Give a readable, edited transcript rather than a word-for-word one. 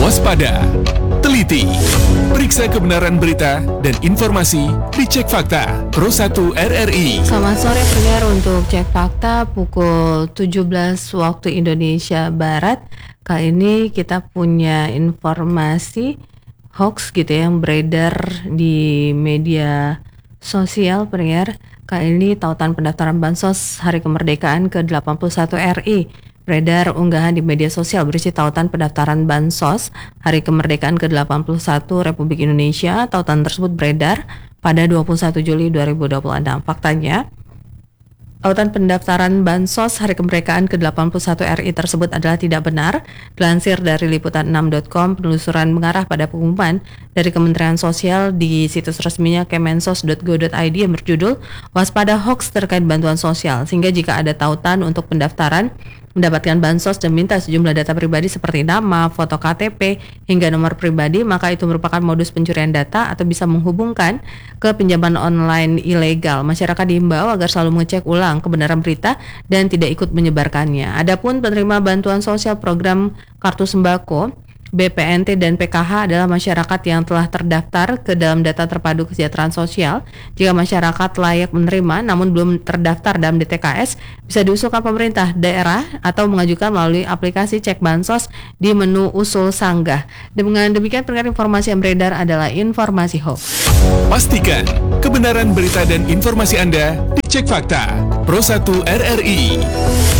Waspada, teliti, periksa kebenaran berita dan informasi di Cek Fakta Pro 1 RRI. Selamat sore pendengar, untuk Cek Fakta pukul 17 waktu Indonesia Barat. Kali ini kita punya informasi hoax gitu ya, yang beredar di media sosial pendengar. Kali ini tautan pendaftaran Bansos Hari Kemerdekaan ke-81 RI. Beredar unggahan di media sosial berisi tautan pendaftaran Bansos Hari Kemerdekaan ke-81 Republik Indonesia. Tautan tersebut beredar pada 21 Juli 2026. Faktanya, tautan pendaftaran Bansos Hari Kemerdekaan ke-81 RI tersebut adalah tidak benar. Dilansir dari liputan6.com, penelusuran mengarah pada pengumuman dari Kementerian Sosial di situs resminya kemensos.go.id yang berjudul Waspada Hoax Terkait Bantuan Sosial, sehingga jika ada tautan untuk pendaftaran mendapatkan bansos dan minta sejumlah data pribadi seperti nama, foto KTP, hingga nomor pribadi, maka itu merupakan modus pencurian data atau bisa menghubungkan ke pinjaman online ilegal. Masyarakat diimbau agar selalu mengecek ulang kebenaran berita dan tidak ikut menyebarkannya. Adapun penerima bantuan sosial program Kartu Sembako, BPNT dan PKH adalah masyarakat yang telah terdaftar ke dalam data terpadu kesejahteraan sosial. Jika masyarakat layak menerima namun belum terdaftar dalam DTKS, bisa diusulkan pemerintah daerah atau mengajukan melalui aplikasi Cek Bansos di menu usul sanggah. Dengan demikian, pendengar, informasi yang beredar adalah informasi hoax. Pastikan kebenaran berita dan informasi Anda di Cek Fakta Pro 1 RRI.